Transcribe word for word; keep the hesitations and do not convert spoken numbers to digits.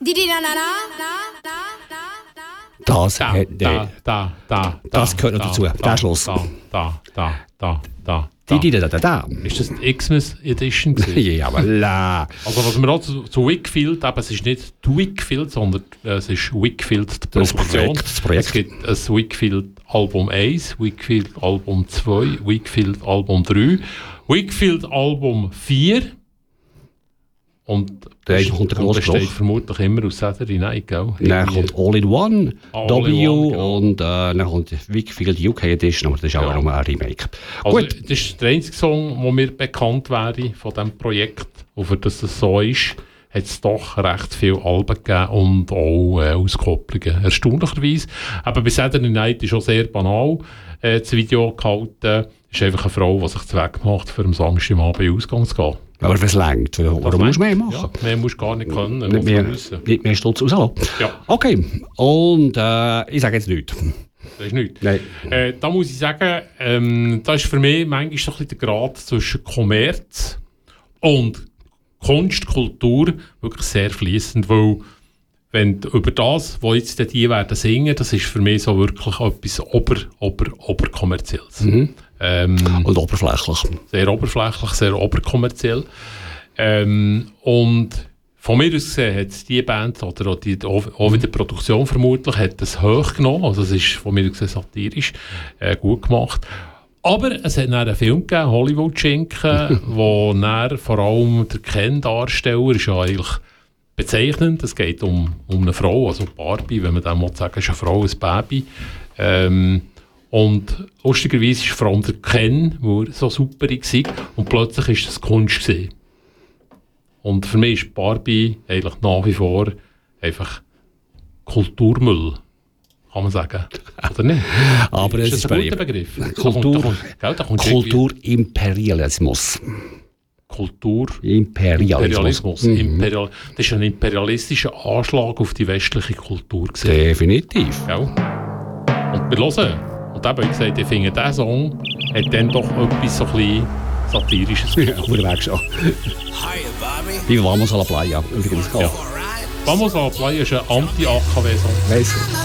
Das, Da, hat, da, äh, da, da, das da, gehört noch da, dazu, da, der Schluss. Da, da, da, da, da, die, die, da. da, da, da. Ist das die Xmas Edition gewesen? Ja, voilà. Also was wir auch zu, zu Wickfield, eben, es ist nicht die Wickfield, sondern äh, es ist Wickfield die Das Produktion. Projekt, das Projekt. Es gibt ein Wickfield Album eins, Wickfield Album zwei, Wickfield Album drei, Wickfield Album vier und Da kommt der und grosse besteht Bruch. vermutlich immer aus Saturday Night, gell? Dann kommt All in One, All W in One, genau. und äh, dann kommt Wickfield U K Edition, aber das ist auch Ja. noch ein Remake. Also, Gut, das ist der einzige Song, der mir bekannt wäre von diesem Projekt. Und für das es so ist, hat es doch recht viele Alben gegeben und auch äh, Auskopplungen. Erstaunlicherweise. Aber bei Saturday Night ist auch sehr banal äh, das Video gehalten. Es ist einfach eine Frau, die sich zu Weg macht, für am Samstagabend in den Ausgang zu gehen. aber es längt. Oder musst du mehr machen? Ja, mehr musst du gar nicht können. Nicht muss mehr, man wissen. nicht mehr Stutz rauslassen. Ja. Okay, und äh, ich sage jetzt nichts. Das ist nichts. Nein. Äh, da muss ich sagen, ähm, da ist für mich manchmal so ein bisschen der Grad zwischen Kommerz und Kunst, Kultur wirklich sehr fließend, weil wenn du über das, was jetzt die werden singen, das ist für mich so wirklich etwas ober, ober, oberkommerzielles. Mhm. Ähm, Und oberflächlich. sehr oberflächlich, sehr oberkommerziell. Ähm, und von mir aus gesehen hat die Band, oder auch, die, auch, auch wieder die Produktion vermutlich, hat das hoch genommen. Also es ist von mir aus gesehen satirisch äh, gut gemacht. Aber es hat dann einen Film gegeben, Hollywood-Schinken, wo dann vor allem der Ken-Darsteller ist ja eigentlich bezeichnend. Es geht um, um eine Frau, also Barbie, wenn man dann mal sagen, ist eine Frau, ein Baby. Ähm, und lustigerweise ist vor allem der Ken, der so super war, und plötzlich ist das Kunst gewesen. Und für mich ist Barbie eigentlich nach wie vor einfach Kulturmüll, kann man sagen. Oder nicht? Aber ist es das ist ein bei guter Begriff? Kultur, Da kommt, da kommt, gell, da kommt irgendwie Kulturimperialismus. Kultur. Imperialismus. Imperialismus. Mhm. Imperial, das ist ein imperialistischer Anschlag auf die westliche Kultur gewesen. Definitiv. Ja. Und wir hören. Und eben, wie gesagt, ich finde, dieser Song hat dann doch etwas so ein bisschen Satirisches. Ja, unterwegs schon. Hiya, Bobby. Wie Vamos a la Playa. Übrigens. Ja. Vamos a la Playa ist ein Anti-A K W-Song. Weiss.